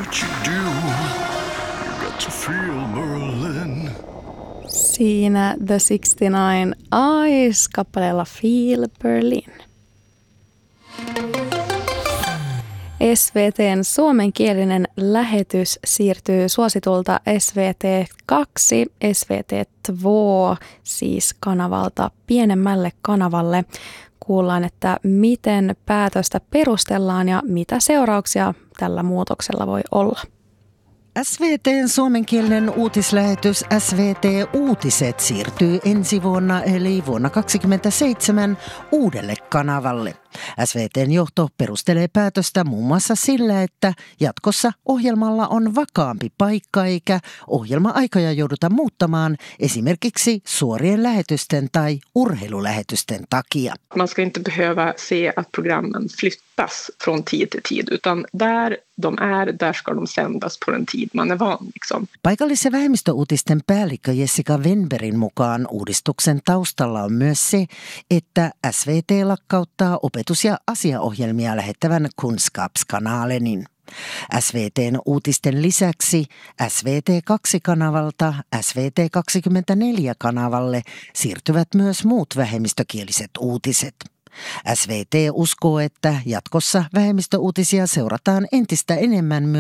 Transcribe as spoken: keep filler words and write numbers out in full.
what you do. You got to feel Berlin. Siinä The sixty-nine Eyes kappaleella Feel Berlin. S V T:n suomenkielinen lähetys siirtyy suositulta S V T kaksi, S V T kaksi, siis kanavalta pienemmälle kanavalle. Kuullaan, että miten päätöstä perustellaan ja mitä seurauksia tällä muutoksella voi olla. S V T:n suomenkielinen uutislähetys S V T Uutiset siirtyy ensi vuonna eli vuonna kaksikymmentäseitsemän uudelle kanavalle. S V T:n johto perustelee päätöstä muun muassa sillä, että jatkossa ohjelmalla on vakaampi paikka eikä ohjelma-aikoja jouduta muuttamaan esimerkiksi suorien lähetysten tai urheilulähetysten takia. Man ska inte behöva se att programmen flyttas från tid till tid, utan där de är, där ska de sändas på den tid man är van. Liksom. Paikallis- ja vähemmistöuutisten päällikkö Jessica Wenbergin mukaan uudistuksen taustalla on myös se, että S V T lakkauttaa opetus- ja asiaohjelmia lähettävän Kunskapskanalenin. S V T:n uutisten lisäksi S V T kaksi-kanavalta S V T kaksikymmentäneljä-kanavalle siirtyvät myös muut vähemmistökieliset uutiset. S V T uskoo, että jatkossa vähemmistöuutisia seurataan entistä enemmän myös